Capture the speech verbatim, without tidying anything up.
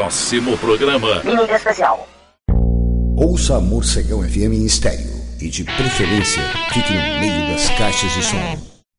próximo programa. Mini especial. Ouça a Morcegão F M em estéreo e, de preferência, fique no meio das caixas de som.